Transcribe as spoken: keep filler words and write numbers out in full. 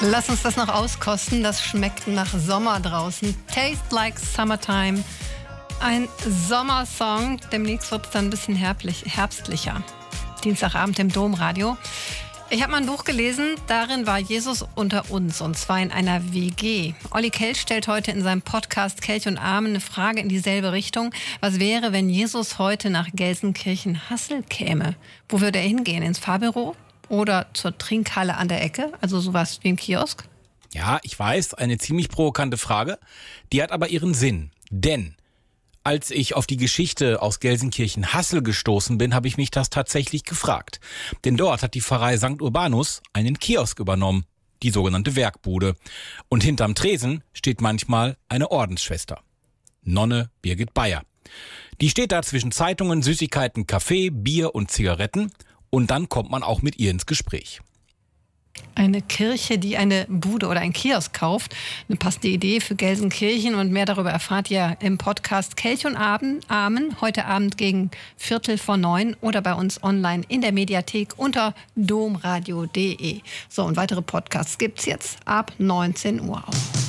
Lass uns das noch auskosten. Das schmeckt nach Sommer draußen. Taste like summertime. Ein Sommersong. Demnächst wird es dann ein bisschen herblich, herbstlicher. Dienstagabend im Domradio. Ich habe mal ein Buch gelesen, darin war Jesus unter uns, und zwar in einer W G. Olli Kelch stellt heute in seinem Podcast Kelch und Amen eine Frage in dieselbe Richtung. Was wäre, wenn Jesus heute nach Gelsenkirchen-Hassel käme? Wo würde er hingehen? Ins Fahrbüro oder zur Trinkhalle an der Ecke? Also sowas wie ein Kiosk? Ja, ich weiß, eine ziemlich provokante Frage. Die hat aber ihren Sinn. Denn als ich auf die Geschichte aus Gelsenkirchen-Hassel gestoßen bin, habe ich mich das tatsächlich gefragt. Denn dort hat die Pfarrei Sankt Urbanus einen Kiosk übernommen, die sogenannte Werkbude. Und hinterm Tresen steht manchmal eine Ordensschwester, Nonne Birgit Bayer. Die steht da zwischen Zeitungen, Süßigkeiten, Kaffee, Bier und Zigaretten, und dann kommt man auch mit ihr ins Gespräch. Eine Kirche, die eine Bude oder ein Kiosk kauft. Eine passende Idee für Gelsenkirchen, und mehr darüber erfahrt ihr im Podcast Kelch und Amen. Heute Abend gegen Viertel vor neun oder bei uns online in der Mediathek unter domradio punkt de. So, und weitere Podcasts gibt's jetzt ab neunzehn Uhr auch.